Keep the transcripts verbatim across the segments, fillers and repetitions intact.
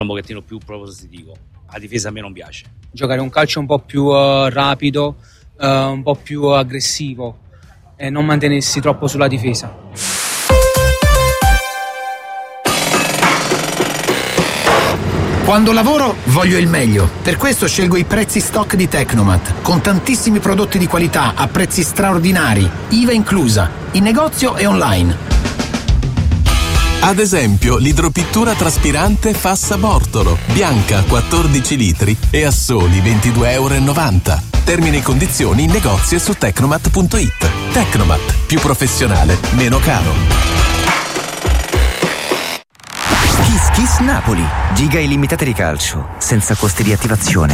un pochettino più propositivo. La difesa a me non piace. Giocare un calcio un po' più uh, rapido, uh, un po' più aggressivo e non mantenersi troppo sulla difesa. Quando lavoro voglio il meglio, per questo scelgo i prezzi stock di Tecnomat, con tantissimi prodotti di qualità a prezzi straordinari, I V A inclusa, in negozio e online. Ad esempio, l'idropittura traspirante Fassa Bortolo, bianca quattordici litri e a soli ventidue e novanta euro. Termini e condizioni in negozio e su tecnomat punto it. Tecnomat, più professionale, meno caro. Kiss Kiss Napoli, giga illimitate di calcio, senza costi di attivazione.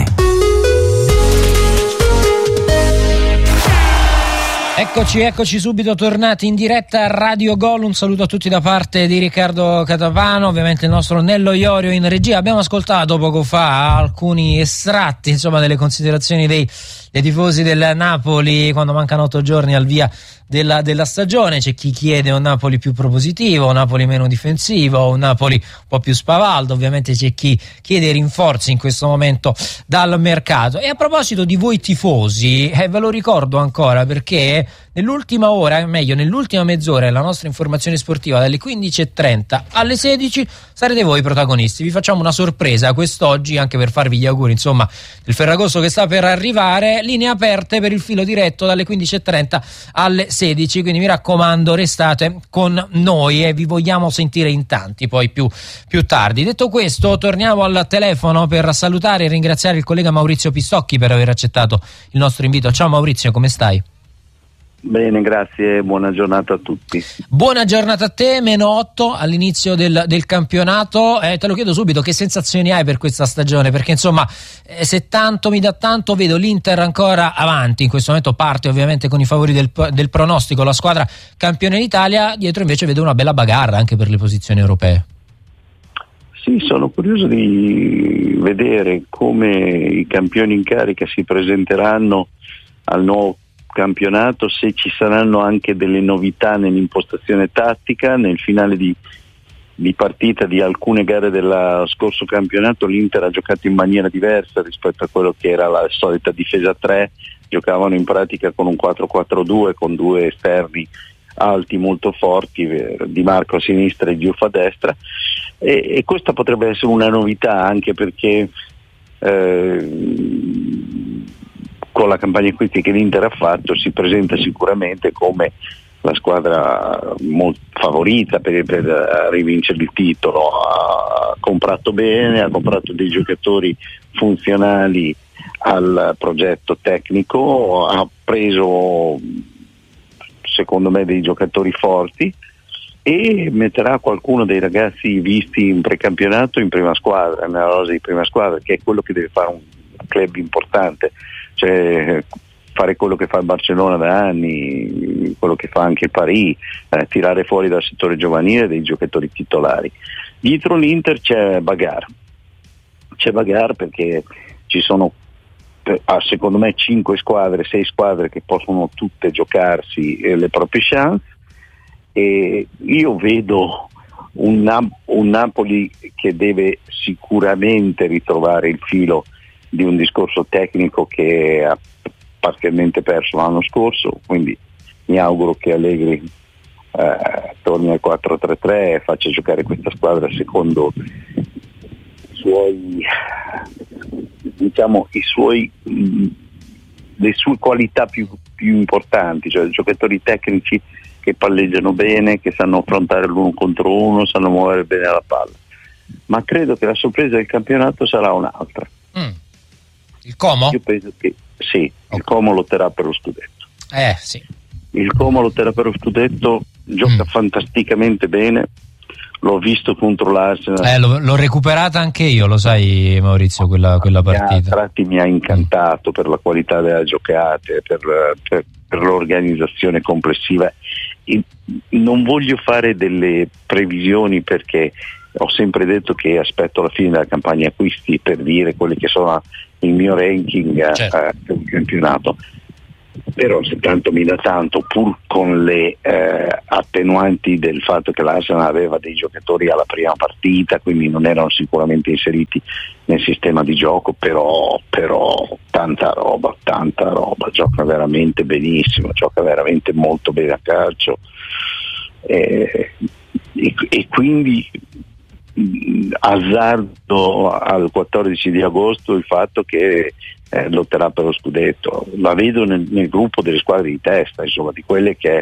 Eccoci, eccoci subito tornati in diretta a Radio Gol. Un saluto a tutti da parte di Riccardo Catapano, ovviamente il nostro Nello Iorio in regia. Abbiamo ascoltato poco fa alcuni estratti, insomma, delle considerazioni dei, dei tifosi del Napoli quando mancano otto giorni al via della, della stagione. C'è chi chiede un Napoli più propositivo, un Napoli meno difensivo, un Napoli un po' più spavaldo. Ovviamente c'è chi chiede rinforzi in questo momento dal mercato. E a proposito di voi tifosi, eh, ve lo ricordo ancora perché nell'ultima ora, meglio nell'ultima mezz'ora della nostra informazione sportiva dalle quindici e trenta alle sedici sarete voi protagonisti. Vi facciamo una sorpresa quest'oggi anche per farvi gli auguri, insomma, del Ferragosto che sta per arrivare. Linee aperte per il filo diretto dalle quindici e trenta alle sedici, quindi mi raccomando restate con noi e vi vogliamo sentire in tanti poi più, più tardi. Detto questo, torniamo al telefono per salutare e ringraziare il collega Maurizio Pistocchi per aver accettato il nostro invito. Ciao Maurizio, come stai? Bene, grazie, buona giornata a tutti. Buona giornata a te, meno otto all'inizio del, del campionato. Eh, te lo chiedo subito, che sensazioni hai per questa stagione? Perché insomma, eh, se tanto mi dà tanto, vedo l'Inter ancora avanti, in questo momento parte ovviamente con i favori del, del pronostico, la squadra campione d'Italia, dietro invece vedo una bella bagarra anche per le posizioni europee. Sì, sono curioso di vedere come i campioni in carica si presenteranno al nuovo campionato, se ci saranno anche delle novità nell'impostazione tattica. Nel finale di, di partita di alcune gare dello scorso campionato l'Inter ha giocato in maniera diversa rispetto a quello che era la solita difesa tre, giocavano in pratica con un quattro quattro due con due esterni alti molto forti, Di Marco a sinistra e Diouf a destra, e, e questa potrebbe essere una novità anche perché eh, con la campagna acquisti che l'Inter ha fatto si presenta sicuramente come la squadra molto favorita per, per rivincere il titolo. Ha comprato bene, ha comprato dei giocatori funzionali al progetto tecnico, ha preso secondo me dei giocatori forti e metterà qualcuno dei ragazzi visti in precampionato in prima squadra, nella rosa di prima squadra, che è quello che deve fare un club importante, cioè fare quello che fa il Barcellona da anni, quello che fa anche il Paris, eh, tirare fuori dal settore giovanile dei giocatori titolari. Dietro l'Inter c'è bagarre, c'è bagarre perché ci sono ah, secondo me cinque squadre, sei squadre che possono tutte giocarsi eh, le proprie chance, e io vedo un, Nap- un Napoli che deve sicuramente ritrovare il filo di un discorso tecnico che ha parzialmente perso l'anno scorso, quindi mi auguro che Allegri eh, torni al quattro tre tre e faccia giocare questa squadra secondo i suoi, diciamo, i suoi mh, le sue qualità più, più importanti, cioè giocatori tecnici che palleggiano bene, che sanno affrontare l'uno contro uno, sanno muovere bene la palla. Ma credo che la sorpresa del campionato sarà un'altra. Mm. Il Como? Io penso che sì, okay. Il Como lotterà per lo scudetto. Eh sì. Il Como lotterà per lo scudetto, gioca mm. fantasticamente bene. L'ho visto contro l'Arsenal. Eh, l'ho, l'ho recuperata anche io, lo sai Maurizio, quella, quella partita. A tratti mi ha incantato per la qualità delle giocate, per, per, per l'organizzazione complessiva. E non voglio fare delle previsioni perché ho sempre detto che aspetto la fine della campagna acquisti per dire quelli che sono il mio ranking certo. eh, per il campionato. però se tanto mi dà tanto, pur con le eh, attenuanti del fatto che l'Arsenal aveva dei giocatori alla prima partita, quindi non erano sicuramente inseriti nel sistema di gioco, però, però tanta roba, tanta roba, gioca veramente benissimo, gioca veramente molto bene a calcio, eh, e, e quindi mh, azzardo al quattordici di agosto il fatto che Eh, lotterà per lo scudetto. La vedo nel, nel gruppo delle squadre di testa, insomma, di quelle che,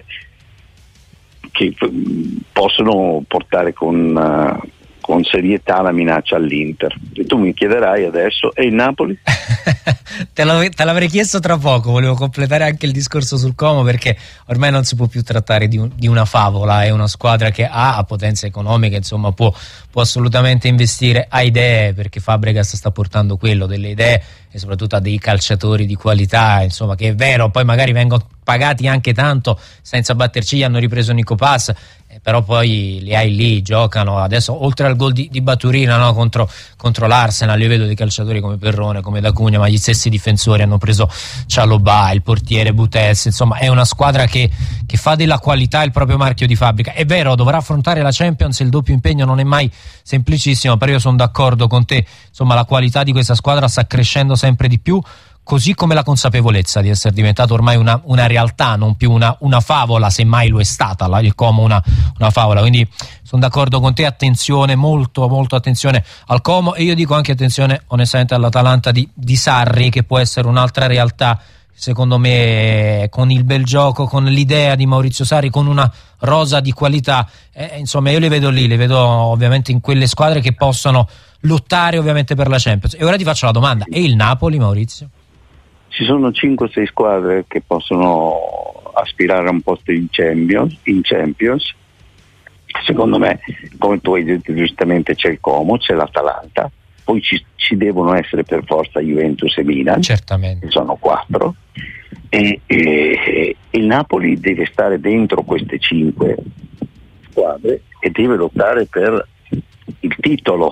che mh, possono portare con, uh, con serietà la minaccia all'Inter. E tu mi chiederai adesso, e il Napoli? te, lo, te l'avrei chiesto tra poco, volevo completare anche il discorso sul Como, perché ormai non si può più trattare di, un, di una favola, è una squadra che ha, ha potenza economica, insomma può, può assolutamente investire, ha idee, perché Fabregas sta portando quello, delle idee, e soprattutto ha dei calciatori di qualità, insomma, che è vero, poi magari vengono pagati anche tanto, senza batterci, hanno ripreso Nico Pass, eh, però poi li hai lì, giocano adesso, oltre al gol di, di Baturina, no, contro, contro l'Arsenal, io vedo dei calciatori come Perrone, come D'Acugna, ma gli stessi difensori hanno preso Cialobà, il portiere Butes, insomma è una squadra che, che fa della qualità il proprio marchio di fabbrica. È vero, dovrà affrontare la Champions, il doppio impegno non è mai semplicissimo, però io sono d'accordo con te, insomma la qualità di questa squadra sta crescendo sempre di più, così come la consapevolezza di essere diventato ormai una, una realtà, non più una, una favola, se mai lo è stata la, il Como una, una favola, quindi sono d'accordo con te, attenzione, molto molto attenzione al Como, e io dico anche attenzione onestamente all'Atalanta di, di Sarri, che può essere un'altra realtà, secondo me, con il bel gioco, con l'idea di Maurizio Sarri, con una rosa di qualità, eh, insomma io le vedo lì, le vedo ovviamente in quelle squadre che possono lottare ovviamente per la Champions. E ora ti faccio la domanda, e il Napoli, Maurizio? Ci sono cinque sei squadre che possono aspirare a un posto in Champions, in Champions. Secondo me, come tu hai detto giustamente, c'è il Como, c'è l'Atalanta, poi ci, ci devono essere per forza Juventus e Milan, certamente, sono quattro, e, e il Napoli deve stare dentro queste cinque squadre e deve lottare per il titolo.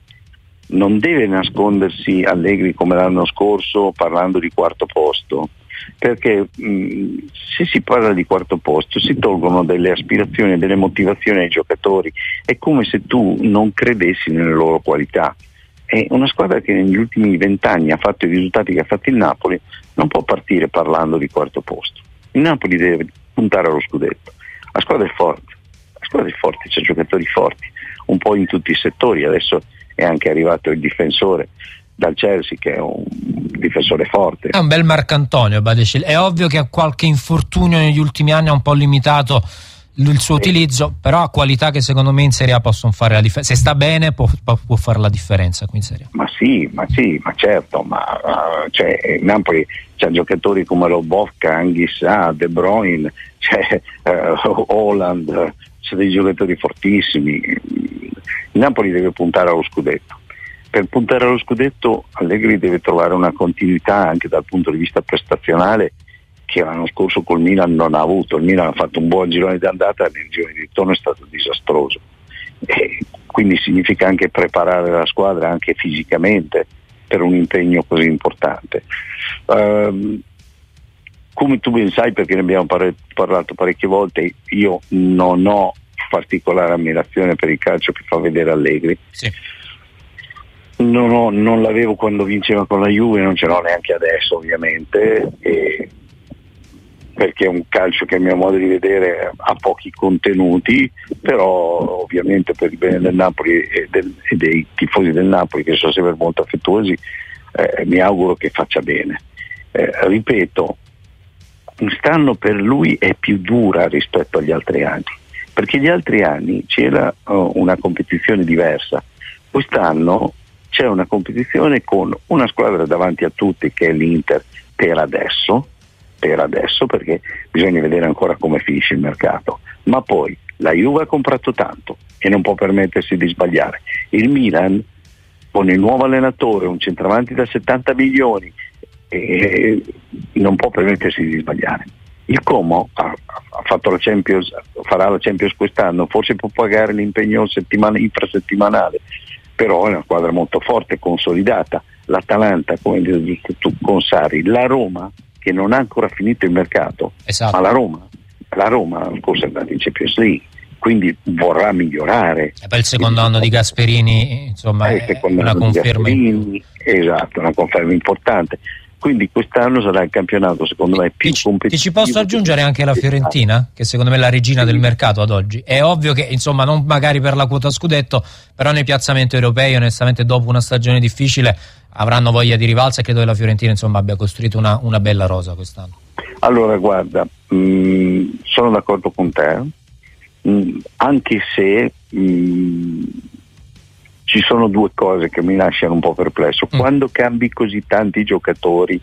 Non deve nascondersi Allegri come l'anno scorso parlando di quarto posto, perché mh, se si parla di quarto posto si tolgono delle aspirazioni e delle motivazioni ai giocatori, è come se tu non credessi nelle loro qualità. È una squadra che negli ultimi vent'anni ha fatto i risultati che ha fatto il Napoli, non può partire parlando di quarto posto. Il Napoli deve puntare allo scudetto. La squadra è forte, la squadra è forte, c'è giocatori forti, un po' in tutti i settori. Adesso è anche arrivato il difensore dal Chelsea, che è un difensore forte. È un bel Marcantonio Badecil. È ovvio che ha qualche infortunio negli ultimi anni, ha un po' limitato il suo utilizzo, però ha qualità che secondo me in Serie A possono fare la differenza. Se sta bene può, può fare la differenza qui in Serie A. Ma sì, ma sì, ma certo, ma uh, cioè, Napoli c'ha giocatori come Lobotka, Anghissà, De Bruyne, c'è uh, Holland, c'è dei giocatori fortissimi. Il Napoli deve puntare allo scudetto. Per puntare allo scudetto Allegri deve trovare una continuità anche dal punto di vista prestazionale che l'anno scorso col Milan non ha avuto. Il Milan ha fatto un buon girone di andata, nel girone di ritorno è stato disastroso, e quindi significa anche preparare la squadra anche fisicamente per un impegno così importante. Uh, come tu ben sai, perché ne abbiamo par- parlato parecchie volte, io non ho particolare ammirazione per il calcio che fa vedere Allegri. Sì. Non, ho, non l'avevo quando vinceva con la Juve, non ce l'ho neanche adesso ovviamente, e perché è un calcio che a mio modo di vedere ha pochi contenuti, però ovviamente per il bene del Napoli e, del, e dei tifosi del Napoli, che sono sempre molto affettuosi, eh, mi auguro che faccia bene. Eh, ripeto, quest'anno per lui è più dura rispetto agli altri anni, perché gli altri anni c'era uh, una competizione diversa. Quest'anno c'è una competizione con una squadra davanti a tutti, che è l'Inter, per adesso, per adesso, perché bisogna vedere ancora come finisce il mercato, ma poi la Juve ha comprato tanto e non può permettersi di sbagliare. Il Milan, con il nuovo allenatore, un centravanti da settanta milioni, e non può permettersi di sbagliare. Il Como ha, ha fatto la Champions, farà la Champions quest'anno, forse può pagare l'impegno settimana, infrasettimanale, però è una squadra molto forte, consolidata. L'Atalanta, come hai detto tu, con Sarri, la Roma, che non ha ancora finito il mercato, esatto. ma la Roma, la Roma l'anno scorso è andata in Champions League, quindi vorrà migliorare. E poi il secondo anno di Gasperini, insomma, eh, è una conferma. Gasperini, esatto, una conferma importante. Quindi quest'anno sarà il campionato, secondo me, più ti, competitivo. Ti ci posso aggiungere anche la Fiorentina, che secondo me è la regina del mercato ad oggi. È ovvio che, insomma, non magari per la quota scudetto, però nei piazzamenti europei, onestamente, dopo una stagione difficile, avranno voglia di rivalsa e credo che la Fiorentina, insomma, abbia costruito una, una bella rosa quest'anno. Allora, guarda, mh, sono d'accordo con te, mh, anche se mh, ci sono due cose che mi lasciano un po' perplesso. Mm. Quando cambi così tanti giocatori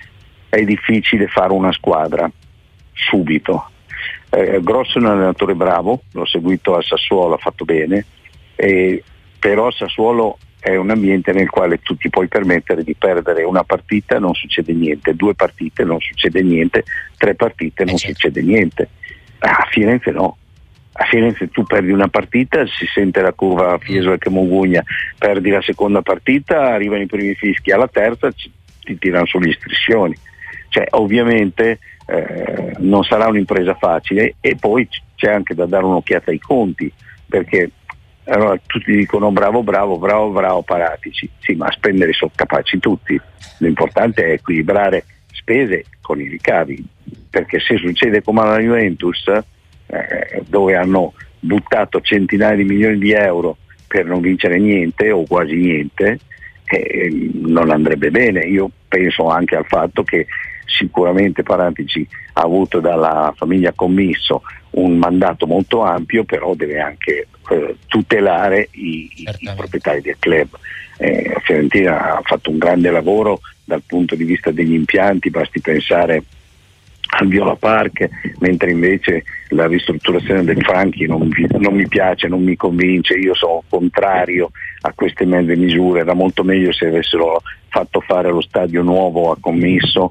è difficile fare una squadra subito. Eh, Grosso è un allenatore bravo, l'ho seguito a Sassuolo, ha fatto bene, eh, però Sassuolo è un ambiente nel quale tu ti puoi permettere di perdere una partita, non succede niente, due partite non succede niente, tre partite non certo. succede niente. A Firenze no. A Firenze tu perdi una partita, si sente la curva a Fiesole che Mogugna, perdi la seconda partita, arrivano i primi fischi, alla terza ci, ti tirano sulle striscioni. Cioè, ovviamente eh, non sarà un'impresa facile, e poi c'è anche da dare un'occhiata ai conti, perché allora tutti dicono bravo, bravo, bravo, bravo Paratici. Sì, ma a spendere sono capaci tutti. L'importante è equilibrare spese con i ricavi, perché se succede come alla Juventus, Eh, dove hanno buttato centinaia di milioni di euro per non vincere niente o quasi niente, eh, non andrebbe bene. Io penso anche al fatto che sicuramente Paratici ha avuto dalla famiglia Commisso un mandato molto ampio, però deve anche eh, tutelare i, i, i proprietari del club. eh, Fiorentina ha fatto un grande lavoro dal punto di vista degli impianti, basti pensare al Viola Park, mentre invece la ristrutturazione del Franchi non, non mi piace, non mi convince. Io sono contrario a queste mezze misure. Era molto meglio se avessero fatto fare lo stadio nuovo a Commisso,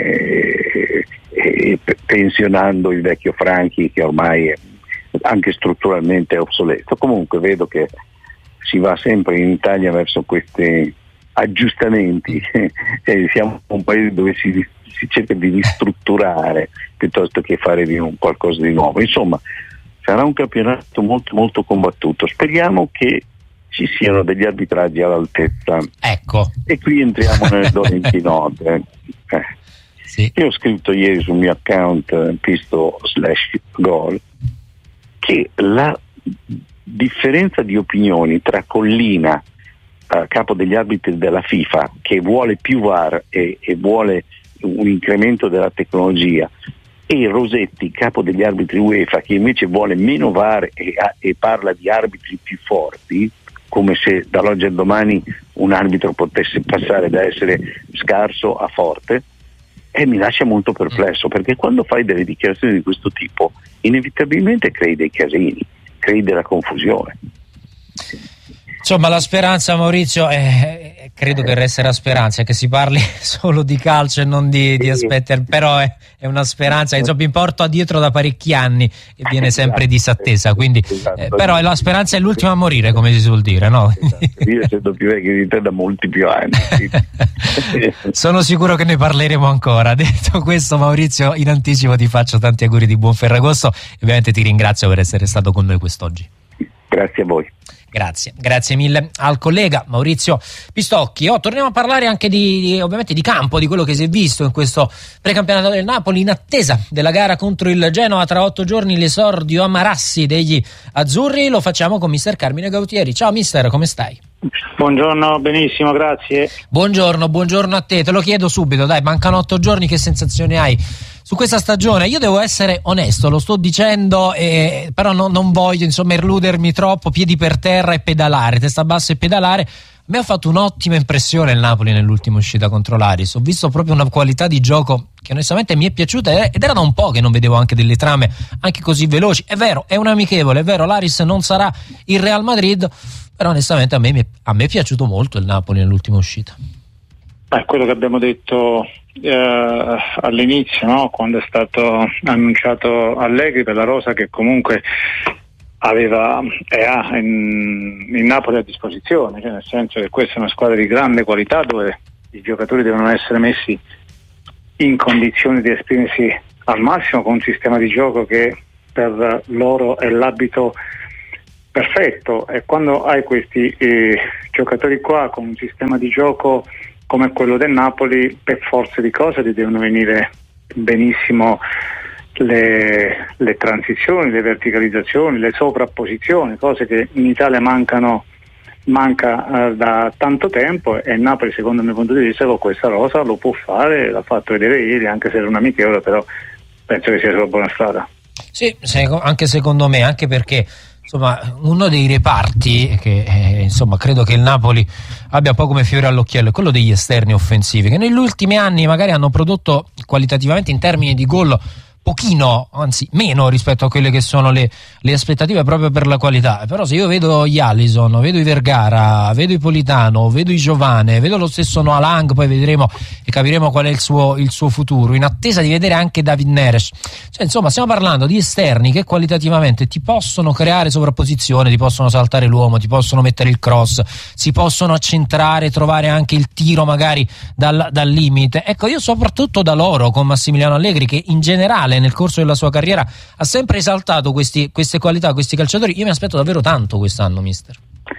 eh, e pensionando il vecchio Franchi, che ormai è anche strutturalmente è obsoleto. Comunque vedo che si va sempre in Italia verso questi aggiustamenti e siamo un paese dove si si cerca di ristrutturare piuttosto che fare di un qualcosa di nuovo. Insomma, sarà un campionato molto molto combattuto. Speriamo che ci siano degli arbitraggi all'altezza. Ecco. E qui entriamo nelle dolenti note. Eh. Sì. Io ho scritto ieri sul mio account pisto slash gol che la differenza di opinioni tra Collina, eh, capo degli arbitri della FIFA, che vuole più V A R e, e vuole un incremento della tecnologia, e Rosetti, capo degli arbitri UEFA, che invece vuole meno V A R e, e parla di arbitri più forti, come se dall'oggi al domani un arbitro potesse passare da essere scarso a forte, e mi lascia molto perplesso, perché quando fai delle dichiarazioni di questo tipo inevitabilmente crei dei casini, crei della confusione. Insomma, la speranza, Maurizio, è, credo che resterà speranza, che si parli solo di calcio e non di, di aspetti, però è, è una speranza che insomma porta dietro da parecchi anni e viene sempre disattesa, quindi eh, però la speranza è l'ultima a morire, come si suol dire, no? Esatto. Io essendo più vecchio di te da molti più anni. Sono sicuro che ne parleremo ancora. Detto questo, Maurizio, in anticipo ti faccio tanti auguri di buon Ferragosto e ovviamente ti ringrazio per essere stato con noi quest'oggi. Grazie a voi. Grazie, grazie mille al collega Maurizio Pistocchi. Oh, torniamo a parlare anche di, di ovviamente di campo, di quello che si è visto in questo precampionato del Napoli, in attesa della gara contro il Genoa tra otto giorni, l'esordio a Marassi degli azzurri. Lo facciamo con mister Carmine Gautieri. Ciao mister, come stai? Buongiorno, benissimo, grazie. Buongiorno, buongiorno a te. Te lo chiedo subito, dai, mancano otto giorni, che sensazioni hai su questa stagione? Io devo essere onesto, lo sto dicendo, eh, però no, non voglio insomma illudermi troppo, piedi per terra e pedalare, testa bassa e pedalare. A me ha fatto un'ottima impressione il Napoli nell'ultima uscita contro l'Aris. Ho visto proprio una qualità di gioco che onestamente mi è piaciuta, ed era da un po' che non vedevo anche delle trame anche così veloci. È vero, è un amichevole, è vero, l'Aris non sarà il Real Madrid, però onestamente a me, a me è piaciuto molto il Napoli nell'ultima uscita. È quello che abbiamo detto eh, all'inizio, no? Quando è stato annunciato Allegri per la rosa che comunque aveva e ha in, in Napoli a disposizione, cioè nel senso che questa è una squadra di grande qualità dove i giocatori devono essere messi in condizioni di esprimersi al massimo con un sistema di gioco che per loro è l'abito perfetto, e quando hai questi eh, giocatori qua con un sistema di gioco come quello del Napoli, per forza di cose ti devono venire benissimo le, le transizioni, le verticalizzazioni, le sovrapposizioni, cose che in Italia mancano manca eh, da tanto tempo, e Napoli, secondo il mio punto di vista, con questa rosa lo può fare, l'ha fatto vedere ieri, anche se era un amichevole, però penso che sia sulla buona strada. Sì, anche secondo me, anche perché insomma uno dei reparti che eh, insomma credo che il Napoli abbia un po' come fiore all'occhiello è quello degli esterni offensivi, che negli ultimi anni magari hanno prodotto qualitativamente in termini di gol pochino, anzi meno rispetto a quelle che sono le, le aspettative proprio per la qualità. Però se io vedo gli Alisson, vedo i Vergara, vedo i Politano, vedo i Giovane, vedo lo stesso Noah Lang, poi vedremo e capiremo qual è il suo, il suo futuro, in attesa di vedere anche David Neres, cioè insomma stiamo parlando di esterni che qualitativamente ti possono creare sovrapposizione, ti possono saltare l'uomo, ti possono mettere il cross, si possono accentrare, trovare anche il tiro magari dal, dal limite. Ecco, io soprattutto da loro con Massimiliano Allegri, che in generale nel corso della sua carriera ha sempre esaltato questi, queste qualità, questi calciatori, io mi aspetto davvero tanto quest'anno, mister.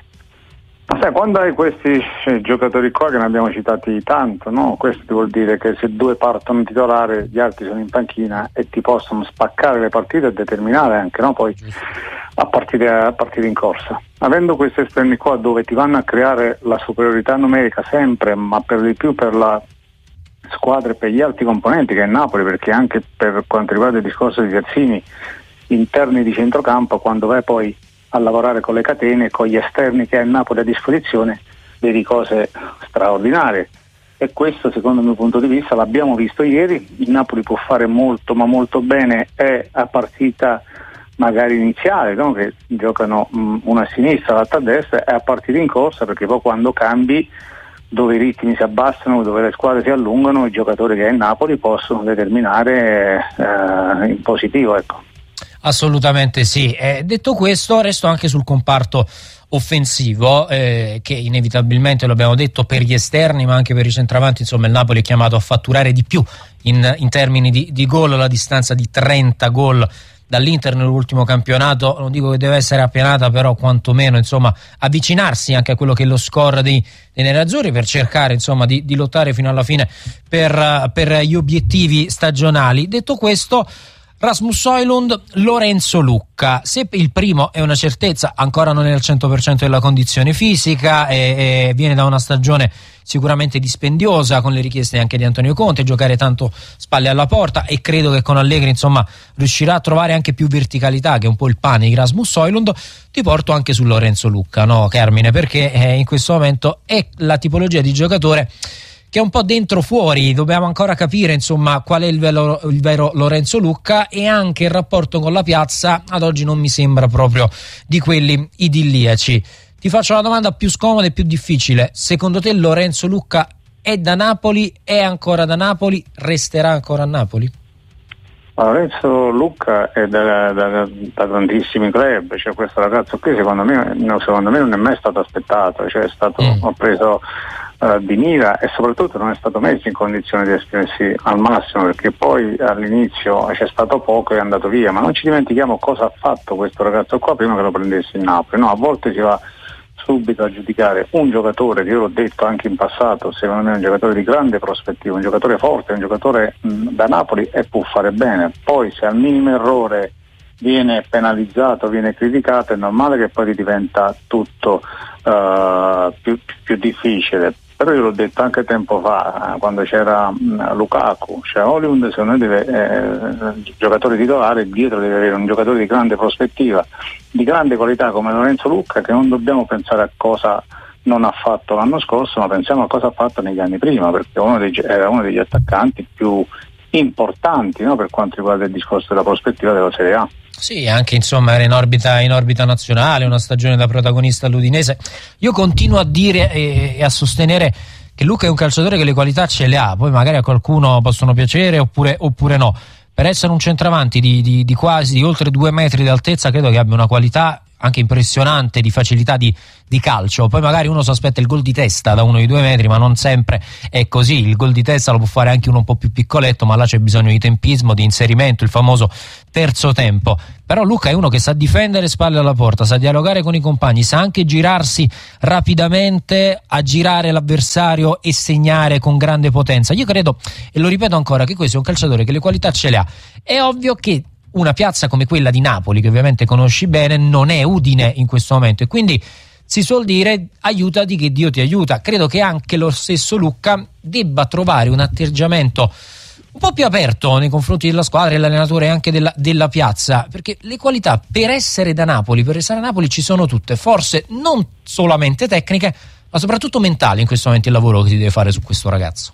Ma sai, quando hai questi eh, giocatori qua, che ne abbiamo citati tanto, no? Questo vuol dire che se due partono titolare, gli altri sono in panchina e ti possono spaccare le partite e determinare anche, no? Poi a partire, a partire in corsa. Avendo questi esterni qua dove ti vanno a creare la superiorità numerica sempre, ma per di più per la squadre, per gli altri componenti che è Napoli, perché anche per quanto riguarda il discorso di terzini interni di centrocampo, quando vai poi a lavorare con le catene, con gli esterni che ha il Napoli a disposizione, vedi cose straordinarie, e questo secondo il mio punto di vista l'abbiamo visto ieri. Il Napoli può fare molto ma molto bene è a partita magari iniziale, no? Che giocano mh, una a sinistra, l'altra a destra, e a partita in corsa, perché poi quando cambi, dove i ritmi si abbassano, dove le squadre si allungano, i giocatori che è in Napoli possono determinare eh, in positivo, ecco. Assolutamente sì. Eh, detto questo, resto anche sul comparto offensivo, eh, che inevitabilmente, lo abbiamo detto, per gli esterni ma anche per i centravanti, insomma il Napoli è chiamato a fatturare di più in, in termini di, di gol, la distanza di trenta gol dall'Inter nell'ultimo campionato, non dico che deve essere appianata, però quantomeno insomma avvicinarsi anche a quello che è lo score dei, dei nerazzurri, per cercare insomma di, di lottare fino alla fine per, per gli obiettivi stagionali. Detto questo, Rasmus Højlund, Lorenzo Lucca. Se il primo è una certezza, ancora non è al cento per cento della condizione fisica e, e viene da una stagione sicuramente dispendiosa, con le richieste anche di Antonio Conte, giocare tanto spalle alla porta, e credo che con Allegri insomma riuscirà a trovare anche più verticalità, che è un po' il pane di Rasmus Højlund. Ti porto anche su Lorenzo Lucca, no Carmine, perché eh, in questo momento è la tipologia di giocatore che è un po' dentro fuori. Dobbiamo ancora capire insomma qual è il vero, il vero Lorenzo Lucca, e anche il rapporto con la piazza ad oggi non mi sembra proprio di quelli idilliaci. Ti faccio la domanda più scomoda e più difficile: secondo te Lorenzo Lucca è da Napoli, è ancora da Napoli, resterà ancora a Napoli? Lorenzo Lucca è da, da, da, da tantissimi club, cioè questo ragazzo qui secondo me, no, secondo me non è mai stato aspettato, cioè è stato mm. ho preso uh, di mira, e soprattutto non è stato messo in condizione di esprimersi al massimo, perché poi all'inizio c'è stato poco e è andato via. Ma non ci dimentichiamo cosa ha fatto questo ragazzo qua prima che lo prendesse in Napoli, no? A volte si va subito a giudicare un giocatore, che io l'ho detto anche in passato, secondo me è un giocatore di grande prospettiva, un giocatore forte, un giocatore mh, da Napoli, e può fare bene. Poi se al minimo errore viene penalizzato, viene criticato, è normale che poi diventa tutto uh, più, più difficile. Però io l'ho detto anche tempo fa, quando c'era mh, Lukaku, cioè Højlund secondo me deve, eh, giocatore titolare, dietro deve avere un giocatore di grande prospettiva, di grande qualità come Lorenzo Lucca, che non dobbiamo pensare a cosa non ha fatto l'anno scorso, ma pensiamo a cosa ha fatto negli anni prima, perché uno dei, era uno degli attaccanti più importanti, no, per quanto riguarda il discorso della prospettiva della Serie A. Sì, anche insomma era in orbita, in orbita nazionale, una stagione da protagonista all'Udinese. Io continuo a dire e, e a sostenere che Lucca è un calciatore che le qualità ce le ha, poi magari a qualcuno possono piacere oppure, oppure no. Per essere un centravanti di, di, di quasi di oltre due metri di altezza, credo che abbia una qualità anche impressionante di facilità di, di calcio. Poi magari uno si aspetta il gol di testa da uno di due metri, ma non sempre è così. Il gol di testa lo può fare anche uno un po' più piccoletto, ma là c'è bisogno di tempismo, di inserimento, il famoso terzo tempo. Però Luca è uno che sa difendere spalle alla porta, sa dialogare con i compagni, sa anche girarsi rapidamente, aggirare l'avversario e segnare con grande potenza. Io credo, e lo ripeto ancora, che questo è un calciatore che le qualità ce le ha. È ovvio che una piazza come quella di Napoli, che ovviamente conosci bene, non è Udine in questo momento, e quindi si suol dire aiutati che Dio ti aiuta. Credo che anche lo stesso Lucca debba trovare un atteggiamento un po' più aperto nei confronti della squadra e dell'allenatore e anche della, della piazza, perché le qualità per essere da Napoli, per restare a Napoli ci sono tutte, forse non solamente tecniche ma soprattutto mentali in questo momento, il lavoro che si deve fare su questo ragazzo.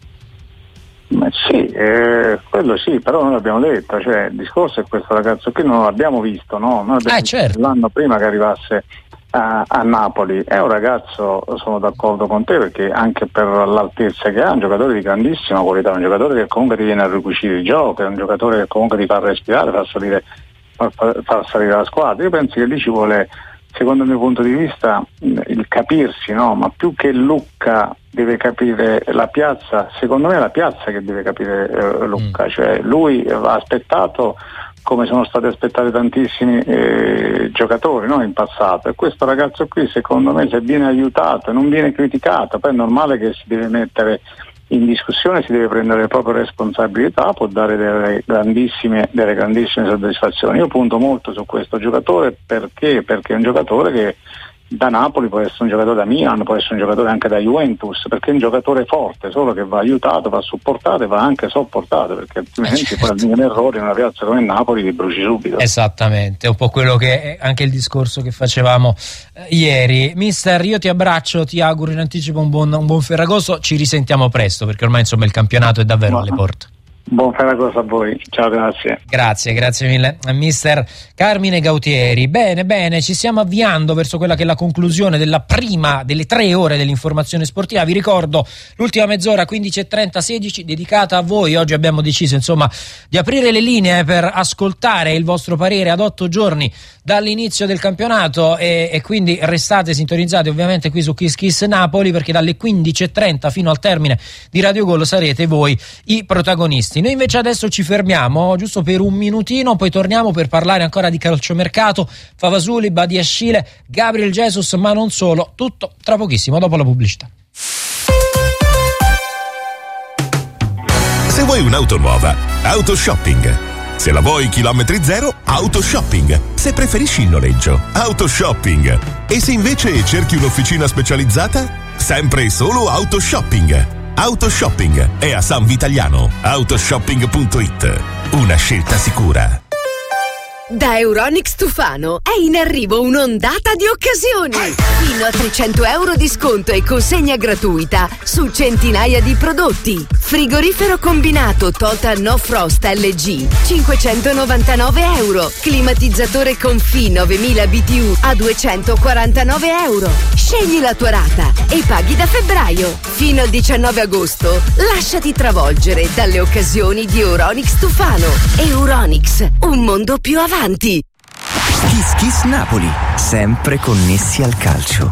Ma sì, eh, quello sì, però noi l'abbiamo detto, cioè il discorso è questo ragazzo qui non l'abbiamo visto, no? Noi abbiamo eh, certo. l'anno prima che arrivasse a, a Napoli, è un ragazzo, sono d'accordo con te, perché anche per l'altezza che ha, un giocatore di grandissima qualità, un giocatore che comunque ti viene a ricucire il gioco, è un giocatore che comunque ti fa respirare, fa salire, fa, fa salire la squadra. Io penso che lì ci vuole, secondo il mio punto di vista, il capirsi, no? Ma più che Lucca deve capire la piazza, secondo me è la piazza che deve capire eh, Lucca, mm. cioè lui ha aspettato come sono stati aspettati tantissimi eh, giocatori, no? In passato, e questo ragazzo qui secondo me, se viene aiutato e non viene criticato, poi è normale che si deve mettere in discussione, si deve prendere le proprie responsabilità, può dare delle grandissime, delle grandissime soddisfazioni. Io punto molto su questo giocatore perché perché è un giocatore che da Napoli può essere un giocatore da Milan, può essere un giocatore anche da Juventus, perché è un giocatore forte, solo che va aiutato, va supportato e va anche sopportato, perché altrimenti poi un errore in una piazza come Napoli ti bruci subito. Esattamente, un po' quello che è anche il discorso che facevamo eh, ieri. Mister, io ti abbraccio, ti auguro in anticipo un buon, un buon Ferragosto, ci risentiamo presto perché ormai insomma il campionato è davvero no. alle porte. Buon Ferragosto a voi, ciao, grazie. Grazie, grazie mille mister Carmine Gautieri. Bene, bene, ci stiamo avviando verso quella che è la conclusione della prima delle tre ore dell'informazione sportiva. Vi ricordo l'ultima mezz'ora, quindici e trenta sedici, dedicata a voi. Oggi abbiamo deciso insomma di aprire le linee per ascoltare il vostro parere ad otto giorni dall'inizio del campionato e, e quindi restate sintonizzati ovviamente qui su Kiss Kiss Napoli, perché dalle quindici e trenta fino al termine di Radio Gol sarete voi i protagonisti. Noi invece adesso ci fermiamo giusto per un minutino, poi torniamo per parlare ancora di calciomercato, Favasuli, Badiashile, Gabriel Jesus, ma non solo, tutto tra pochissimo dopo la pubblicità. Se vuoi un'auto nuova, Autoshopping. Se la vuoi chilometri zero, Autoshopping. Se preferisci il noleggio, Autoshopping. E se invece cerchi un'officina specializzata, sempre e solo Autoshopping. Autoshopping è a San Vitaliano. Autoshopping punto it. Una scelta sicura. Da Euronics Tufano è in arrivo un'ondata di occasioni. Fino a trecento euro di sconto e consegna gratuita su centinaia di prodotti. Frigorifero combinato Total No Frost L G cinquecentonovantanove euro. Climatizzatore Confi novemila B T U a duecentoquarantanove euro. Scegli la tua rata e paghi da febbraio. Fino al diciannove agosto lasciati travolgere dalle occasioni di Euronics Tufano. Euronics, un mondo più avanti. Kiss Kiss Napoli, sempre connessi al calcio.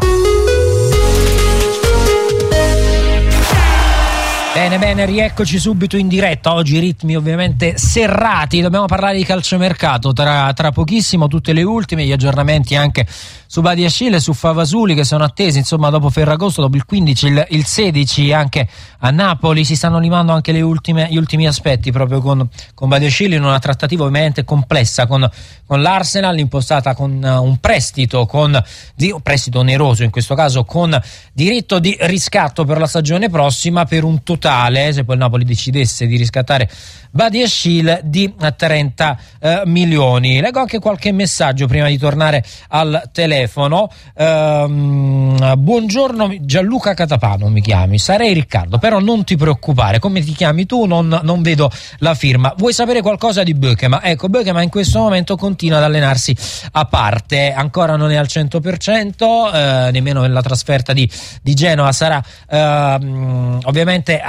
Bene, bene, rieccoci subito in diretta. Oggi ritmi ovviamente serrati, dobbiamo parlare di calciomercato tra, tra pochissimo, tutte le ultime, gli aggiornamenti anche su Badiashile, su Favasuli che sono attesi, insomma dopo Ferragosto, dopo il quindici, il, il sedici anche a Napoli si stanno limando anche le ultime, gli ultimi aspetti proprio con, con Badiashile in una trattativa ovviamente complessa con, con l'Arsenal, impostata con uh, un prestito, con di, un prestito oneroso in questo caso, con diritto di riscatto per la stagione prossima per un totale, se poi il Napoli decidesse di riscattare Badiashile, di trenta eh, milioni. Leggo anche qualche messaggio prima di tornare al telefono. Ehm, buongiorno Gianluca Catapano mi chiami, sarei Riccardo, però non ti preoccupare, come ti chiami tu non, non vedo la firma. Vuoi sapere qualcosa di Bökema? Ecco, Bökema in questo momento continua ad allenarsi a parte, ancora non è al cento per cento, eh, nemmeno nella trasferta di, di Genova sarà eh, ovviamente a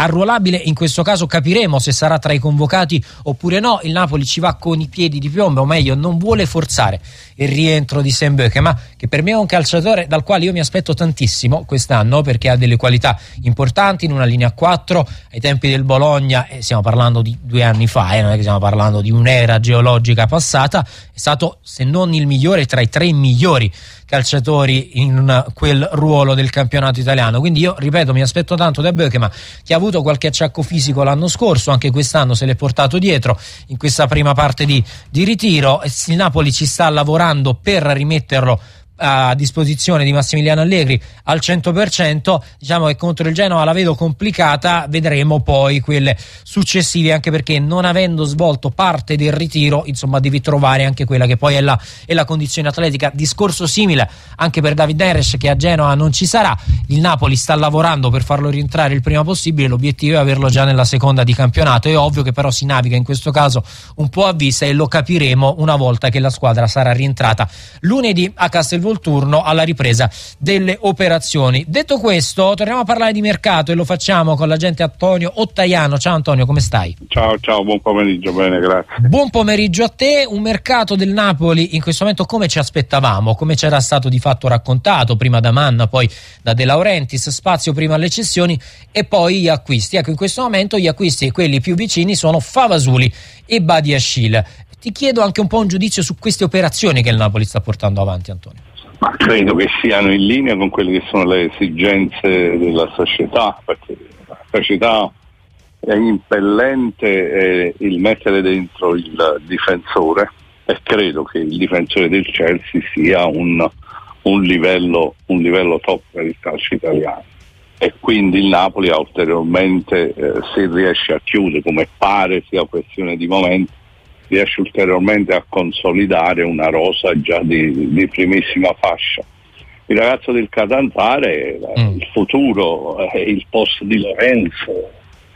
arruolabile, in questo caso capiremo se sarà tra i convocati oppure no. Il Napoli ci va con i piedi di piombo, o meglio non vuole forzare il rientro di Sam Bökema, che per me è un calciatore dal quale io mi aspetto tantissimo quest'anno, perché ha delle qualità importanti in una linea a quattro. Ai tempi del Bologna, eh, stiamo parlando di due anni fa, eh, non è che stiamo parlando di un'era geologica passata, è stato se non il migliore tra i tre migliori calciatori in quel ruolo del campionato italiano. Quindi io ripeto, mi aspetto tanto da Bökema, che ha avuto qualche acciacco fisico l'anno scorso, anche quest'anno se l'è portato dietro in questa prima parte di, di ritiro. Il Napoli ci sta lavorando per rimetterlo a disposizione di Massimiliano Allegri al cento per cento. Diciamo che contro il Genoa la vedo complicata, vedremo poi quelle successive, anche perché non avendo svolto parte del ritiro, insomma, devi trovare anche quella che poi è la, è la condizione atletica. Discorso simile anche per David Neres, che a Genoa non ci sarà. Il Napoli sta lavorando per farlo rientrare il prima possibile, l'obiettivo è averlo già nella seconda di campionato. È ovvio che però si naviga in questo caso un po' a vista, e lo capiremo una volta che la squadra sarà rientrata lunedì a Castelvolturno, alla ripresa delle operazioni. Detto questo, torniamo a parlare di mercato e lo facciamo con l'agente Antonio Ottaiano. Ciao Antonio, come stai? Ciao, ciao, buon pomeriggio, bene, grazie. Buon pomeriggio a te. Un mercato del Napoli in questo momento come ci aspettavamo, come c'era stato di fatto raccontato, prima da Manna, poi da De Laurentiis, spazio prima alle cessioni e poi gli acquisti. Ecco, in questo momento gli acquisti, quelli più vicini, sono Favasuli e Badiashile. Ti chiedo anche un po' un giudizio su queste operazioni che il Napoli sta portando avanti, Antonio. Ma credo che siano in linea con quelle che sono le esigenze della società, perché la società è impellente eh, il mettere dentro il difensore, e credo che il difensore del Chelsea sia un, un, livello, un livello top per il calcio italiano, e quindi il Napoli ha ulteriormente, eh, se riesce a chiudere, come pare sia questione di momento, riesce ulteriormente a consolidare una rosa già di, di primissima fascia. Il ragazzo del Catanzaro, mm. il futuro, eh, il post di Lorenzo,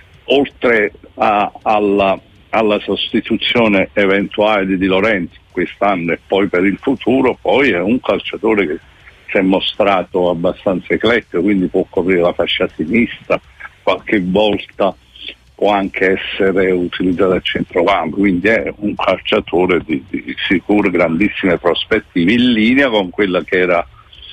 oltre a, alla, alla sostituzione eventuale di Di Lorenzo quest'anno e poi per il futuro, poi è un calciatore che si è mostrato abbastanza eclettico, quindi può coprire la fascia sinistra, qualche volta può anche essere utilizzato a centrocampo, quindi è un calciatore di, di sicure grandissime prospettive, in linea con quella che era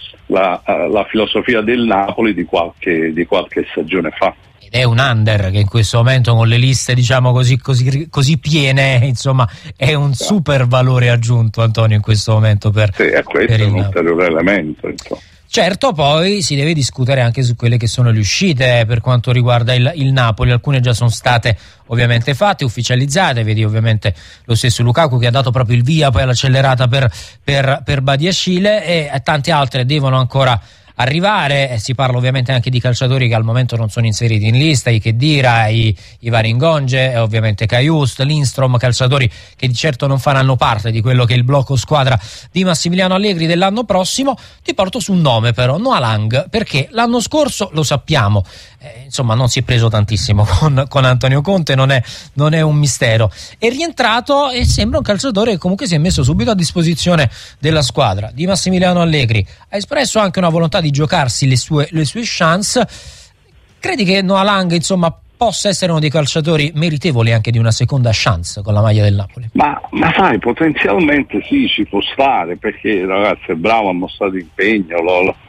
la, la filosofia del Napoli di qualche, di qualche stagione fa. Ed è un under che in questo momento, con le liste diciamo così, così, così piene, insomma, è un sì. super valore aggiunto, Antonio, in questo momento per, sì, è questo per il un ulteriore elemento, insomma. Certo, poi si deve discutere anche su quelle che sono le uscite per quanto riguarda il, il Napoli. Alcune già sono state ovviamente fatte, ufficializzate, vedi ovviamente lo stesso Lukaku che ha dato proprio il via poi all'accelerata per, per, per Badiashile, e tante altre devono ancora arrivare. Eh, si parla ovviamente anche di calciatori che al momento non sono inseriti in lista, i Khedira, i, i Varingonge e ovviamente Kajust, Lindstrom, calciatori che di certo non faranno parte di quello che è il blocco squadra di Massimiliano Allegri dell'anno prossimo. Ti porto su un nome però, Noah Lang, perché l'anno scorso, lo sappiamo, eh, insomma non si è preso tantissimo con, con Antonio Conte, non è, non è un mistero, è rientrato e sembra un calciatore che comunque si è messo subito a disposizione della squadra di Massimiliano Allegri. Ha espresso anche una volontà di giocarsi le sue, le sue chance. Credi che Noah Lang, insomma, possa essere uno dei calciatori meritevoli anche di una seconda chance con la maglia del Napoli? Ma, ma sai, potenzialmente sì, ci può stare, perché il ragazzo è bravo, ha mostrato impegno, lo, lo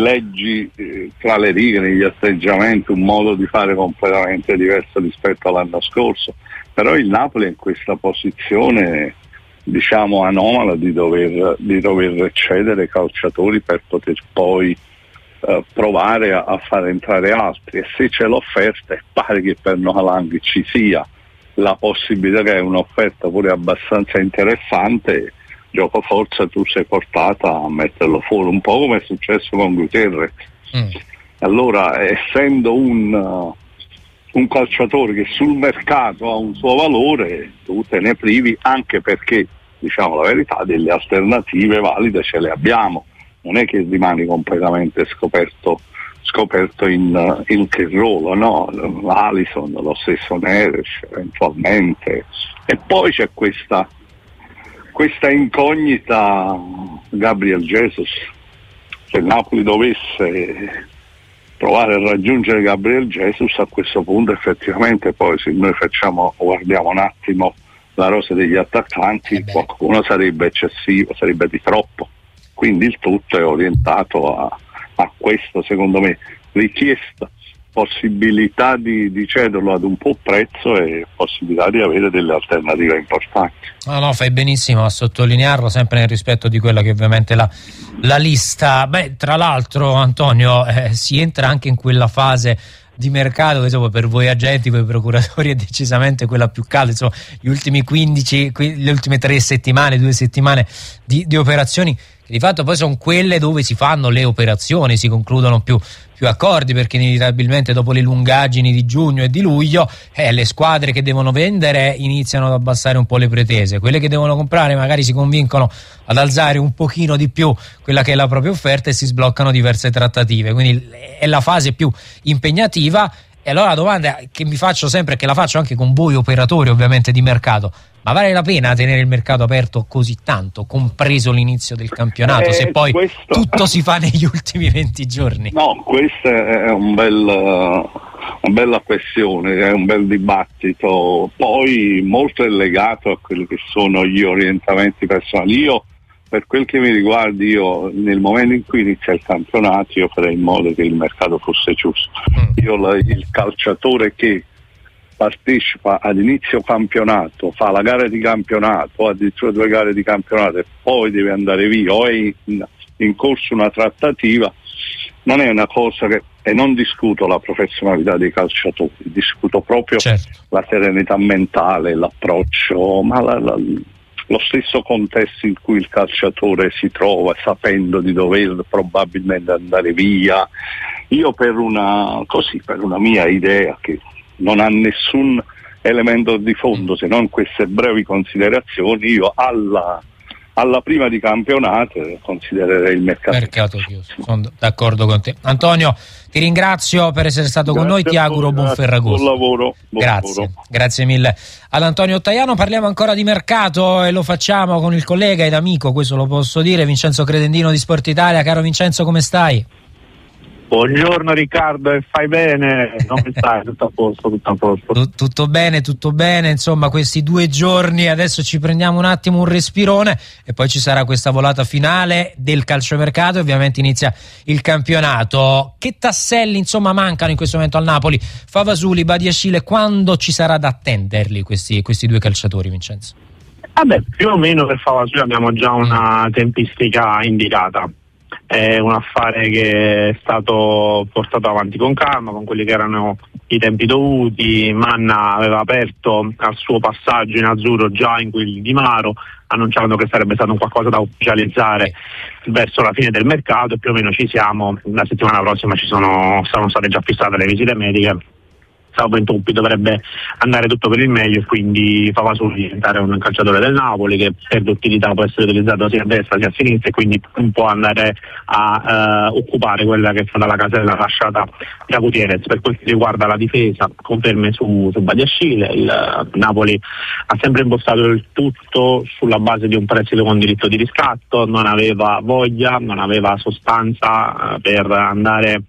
leggi eh, tra le righe, negli atteggiamenti, un modo di fare completamente diverso rispetto all'anno scorso, però il Napoli è in questa posizione, diciamo, anomala di dover, di dover cedere calciatori per poter poi uh, provare a, a far entrare altri, e se c'è l'offerta, e pare che per Noah Lang ci sia la possibilità che è un'offerta pure abbastanza interessante, gioco forza tu sei portata a metterlo fuori, un po' come è successo con Gutierrez. Mm. Allora, essendo un uh, un calciatore che sul mercato ha un suo valore, tu te ne privi, anche perché, diciamo la verità, delle alternative valide ce le abbiamo, non è che rimani completamente scoperto scoperto in, in che ruolo, no? Alisson, lo stesso Neres eventualmente, e poi c'è questa questa incognita Gabriel Jesus. Se il Napoli dovesse provare a raggiungere Gabriel Jesus. A questo punto effettivamente poi se noi facciamo, guardiamo un attimo la rosa degli attaccanti, eh qualcuno sarebbe eccessivo, sarebbe di troppo, quindi il tutto è orientato a, a questo, secondo me, richiesta, possibilità di, di cederlo ad un po' prezzo e possibilità di avere delle alternative importanti. No, no, fai benissimo a sottolinearlo, sempre nel rispetto di quella che ovviamente la, la lista. Beh, tra l'altro, Antonio, eh, si entra anche in quella fase di mercato che insomma, per voi agenti, per i procuratori è decisamente quella più calda. Insomma, gli ultimi quindici, le ultime tre settimane, due settimane di, di operazioni che di fatto poi sono quelle dove si fanno le operazioni, si concludono più, più accordi, perché inevitabilmente dopo le lungaggini di giugno e di luglio eh, le squadre che devono vendere iniziano ad abbassare un po' le pretese, quelle che devono comprare magari si convincono ad alzare un pochino di più quella che è la propria offerta e si sbloccano diverse trattative, quindi è la fase più impegnativa. E allora la domanda che mi faccio sempre, che la faccio anche con voi operatori ovviamente di mercato: ma vale la pena tenere il mercato aperto così tanto, compreso l'inizio del campionato, eh, se poi questo... tutto si fa negli ultimi venti giorni? No, questa è un bel, uh, una bella questione, è un bel dibattito. Poi molto è legato a quelli che sono gli orientamenti personali. Io, per quel che mi riguarda, io nel momento in cui inizia il campionato io farei in modo che il mercato fosse giusto. Mm. Io la, il calciatore che partecipa ad inizio campionato, fa la gara di campionato, addirittura due gare di campionato e poi deve andare via o è in, in corso una trattativa, non è una cosa che, e non discuto la professionalità dei calciatori, discuto proprio certo. la serenità mentale, l'approccio, ma la, la, lo stesso contesto in cui il calciatore si trova, sapendo di dover probabilmente andare via. Io per una così per una mia idea che non ha nessun elemento di fondo se non queste brevi considerazioni, io alla, alla prima di campionato considererei il mercato, mercato chiuso. Sono d'accordo con te. Antonio, ti ringrazio per essere stato grazie con noi, ti auguro buon Ferragosto. Buon lavoro. Buon grazie, lavoro. Grazie mille ad Antonio Ottaiano. Parliamo ancora di mercato e lo facciamo con il collega ed amico, questo lo posso dire, Vincenzo Credendino di Sport Italia. Caro Vincenzo, come stai? Buongiorno Riccardo, e fai bene? Come stai? Tutto a posto, tutto a posto. T- tutto bene, tutto bene, insomma questi due giorni adesso ci prendiamo un attimo un respirone e poi ci sarà questa volata finale del calciomercato e ovviamente inizia il campionato. Che tasselli insomma mancano in questo momento al Napoli? Favasuli, Badiashile, quando ci sarà da attenderli questi, questi due calciatori, Vincenzo? Vabbè, più o meno per Favasuli abbiamo già una tempistica indicata. È un affare che è stato portato avanti con calma, con quelli che erano i tempi dovuti. Manna aveva aperto al suo passaggio in azzurro già in quel di Maro, annunciando che sarebbe stato un qualcosa da ufficializzare verso la fine del mercato, e più o meno ci siamo. La settimana prossima ci sono, sono state già fissate le visite mediche. Salvo intoppi dovrebbe andare tutto per il meglio e quindi Favasuli diventare un calciatore del Napoli che per l'utilità può essere utilizzato sia a destra sia a sinistra e quindi può andare a uh, occupare quella che è stata la casella lasciata da Gutierrez. Per quel che riguarda la difesa, conferme su, su Badiashile. Il uh, Napoli ha sempre impostato il tutto sulla base di un prestito con diritto di riscatto, non aveva voglia, non aveva sostanza uh, per andare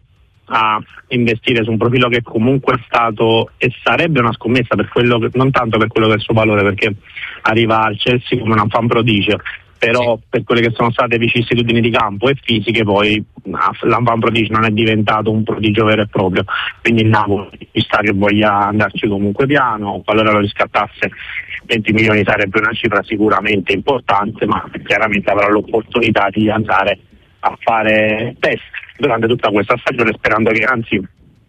a investire su un profilo che comunque è stato e sarebbe una scommessa, per quello che, non tanto per quello che è il suo valore, perché arriva al Chelsea come un fan prodigio, però sì. Per quelle che sono state vicissitudini di campo e fisiche poi l'enfant prodigio non è diventato un prodigio vero e proprio, quindi il Napoli sta che voglia andarci comunque piano. Qualora lo riscattasse venti milioni sarebbe una cifra sicuramente importante, ma chiaramente avrà l'opportunità di andare a fare test durante tutta questa stagione, sperando che anzi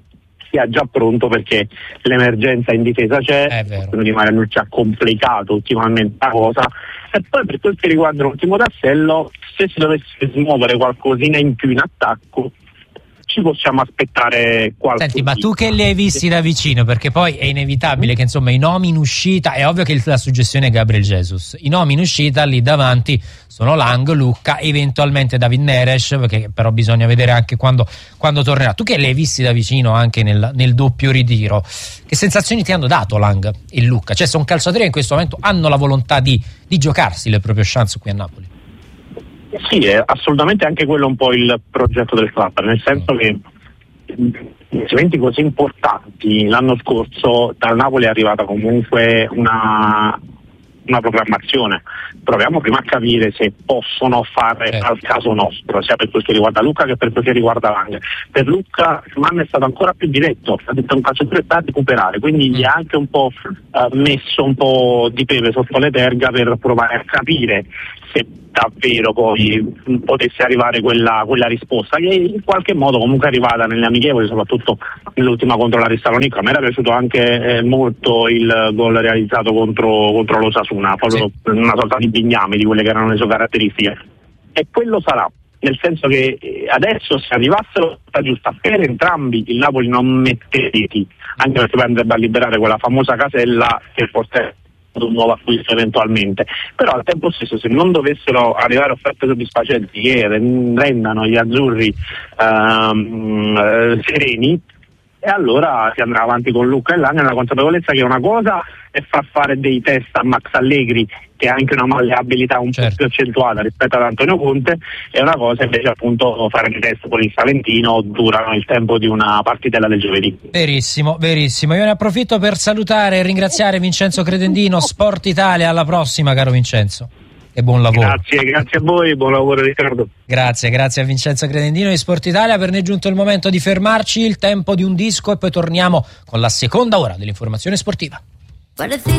sia già pronto, perché l'emergenza in difesa c'è. Quello di Marianucci ha complicato ultimamente la cosa. E poi per quel che riguarda l'ultimo tassello, se si dovesse smuovere qualcosina in più in attacco ci possiamo aspettare qualche. Senti, ma tu che li hai visti da vicino, perché poi è inevitabile che insomma i nomi in uscita, è ovvio che la suggestione è Gabriel Jesus, i nomi in uscita lì davanti sono Lang, Lucca, eventualmente David Neres, perché però bisogna vedere anche quando, quando tornerà. Tu che li hai visti da vicino anche nel, nel doppio ritiro, che sensazioni ti hanno dato Lang e Lucca? Cioè sono calciatori che in questo momento hanno la volontà di, di giocarsi le proprie chance qui a Napoli. Sì, è assolutamente anche quello un po' il progetto del club, nel senso che investimenti così importanti l'anno scorso dal Napoli è arrivata comunque una, una programmazione. Proviamo prima a capire se possono fare al caso nostro, sia per quel che riguarda Luca che per quel che riguarda Lang. Per Luca Mann è stato ancora più diretto, ha detto un calciatore da recuperare, quindi gli ha anche un po' uh, messo un po' di pepe sotto le terga per provare a capire se davvero poi potesse arrivare quella, quella risposta, che in qualche modo comunque è arrivata nelle amichevoli, soprattutto nell'ultima contro la Tessalonica. A me era piaciuto anche eh, molto il gol realizzato contro, contro l'Osasuna, proprio sì. Una sorta di bignami di quelle che erano le sue caratteristiche, e quello sarà, nel senso che adesso se arrivassero la giusta per entrambi il Napoli non mette reti, anche perché poi andrebbe a liberare quella famosa casella che forse un nuovo acquisto eventualmente, però al tempo stesso se non dovessero arrivare offerte soddisfacenti che rendano gli azzurri um, uh, sereni, e allora si andrà avanti con Luca e Lang nella consapevolezza che una cosa è far fare dei test a Max Allegri, che ha anche una malleabilità un certo. po' più accentuata rispetto ad Antonio Conte, e una cosa invece appunto fare dei test con il Salentino durano il tempo di una partitella del giovedì. Verissimo, verissimo. Io ne approfitto per salutare e ringraziare Vincenzo Credendino, Sport Italia. Alla prossima, caro Vincenzo, e buon lavoro. Grazie, grazie a voi, buon lavoro Riccardo. Grazie, grazie a Vincenzo Credendino di Sport Italia. Per noi è giunto il momento di fermarci, il tempo di un disco, e poi torniamo con la seconda ora dell'informazione sportiva.